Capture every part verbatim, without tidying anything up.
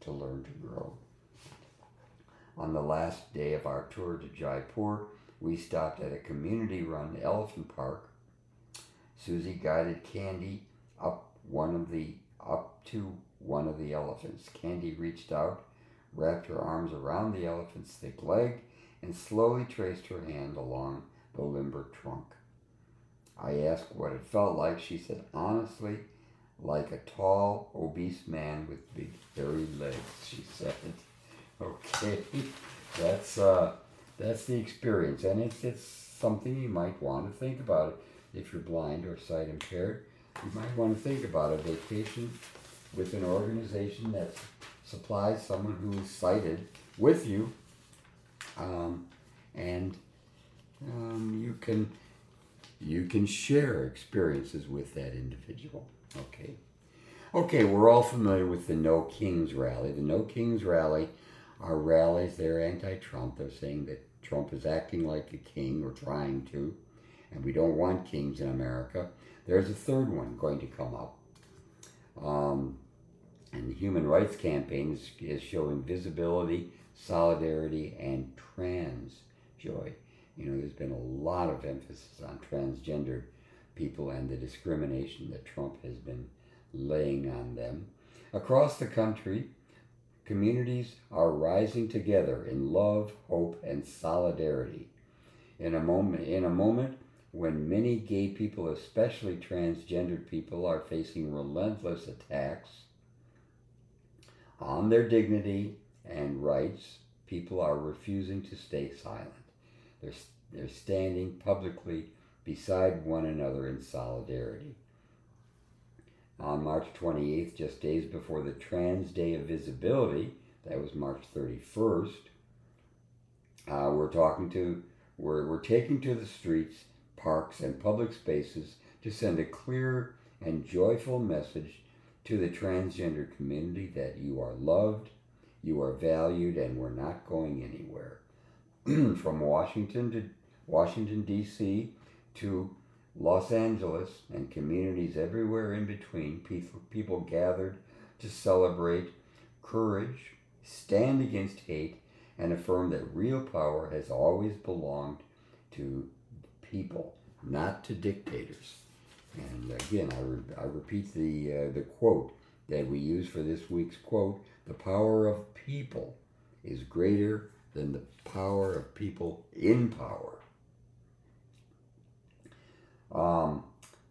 to learn to grow. On the last day of our tour to Jaipur, we stopped at a community-run elephant park. Susie guided Candy up one of the up to one of the elephants. Candy reached out, wrapped her arms around the elephant's thick leg, and slowly traced her hand along the limber trunk. I asked what it felt like. She said, honestly, like a tall, obese man with big, hairy legs, she said. Okay, that's uh, that's the experience, and it's, it's something you might want to think about. If you're blind or sight impaired, you might want to think about a vacation with an organization that supplies someone who is sighted with you, um, and um, you can you can share experiences with that individual. Okay, okay. We're all familiar with the No Kings rally. The No Kings rally are rallies. They're anti-Trump. They're saying that Trump is acting like a king, or trying to, and we don't want kings in America. There's a third one going to come up. Um, and the Human Rights Campaign is, is showing visibility, solidarity, and trans joy. You know, there's been a lot of emphasis on transgender people and the discrimination that Trump has been laying on them. Across the country, communities are rising together in love, hope, and solidarity. In a moment, in a moment when many gay people, especially transgendered people, are facing relentless attacks on their dignity and rights, people are refusing to stay silent. They're, they're standing publicly beside one another in solidarity. On March twenty-eighth, just days before the Trans Day of Visibility, that was March thirty-first, uh, we're talking to, we're, we're taking to the streets, parks, and public spaces to send a clear and joyful message to the transgender community that you are loved, you are valued, and we're not going anywhere. From Washington to Washington, D C to Los Angeles and communities everywhere in between, people, people gathered to celebrate courage, stand against hate, and affirm that real power has always belonged to people, not to dictators. And again, I, re- I repeat the, uh, the quote that we use for this week's quote: the power of people is greater than the power of people in power. Um,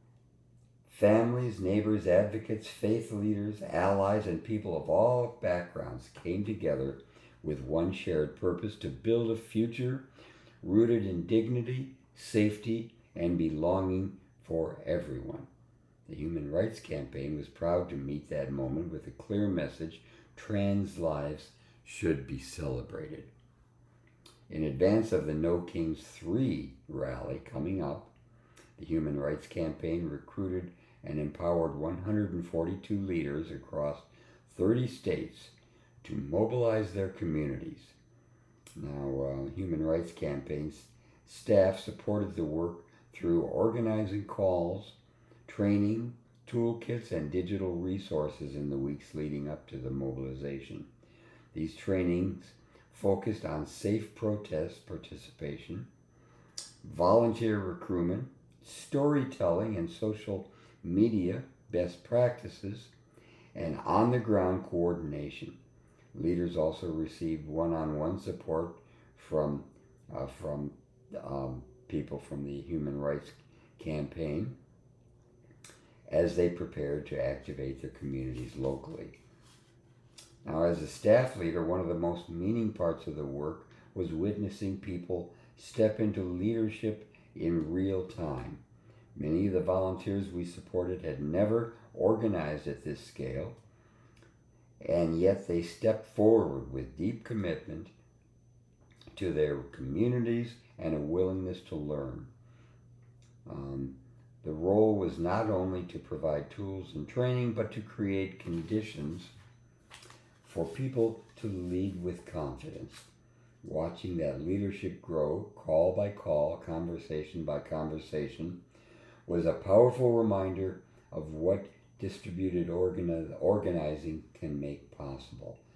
families, neighbors, advocates, faith leaders, allies, and people of all backgrounds came together with one shared purpose: to build a future rooted in dignity, safety, and belonging for everyone. The Human Rights Campaign was proud to meet that moment with a clear message: trans lives should be celebrated. In advance of the No Kings three rally coming up, the Human Rights Campaign recruited and empowered one hundred forty-two leaders across thirty states to mobilize their communities. Now, uh, Human Rights Campaign's staff supported the work through organizing calls, training, toolkits, and digital resources in the weeks leading up to the mobilization. These trainings focused on safe protest participation, volunteer recruitment, storytelling and social media best practices, and on-the-ground coordination. Leaders also received one-on-one support from uh, from um, people from the Human Rights Campaign as they prepared to activate their communities locally. Now, as a staff leader, one of the most meaning parts of the work was witnessing people step into leadership in real time. Many of the volunteers we supported had never organized at this scale, and yet they stepped forward with deep commitment to their communities and a willingness to learn. Um, the role was not only to provide tools and training, but to create conditions for people to lead with confidence. Watching that leadership grow, call by call, conversation by conversation, was a powerful reminder of what distributed organi- organizing can make possible.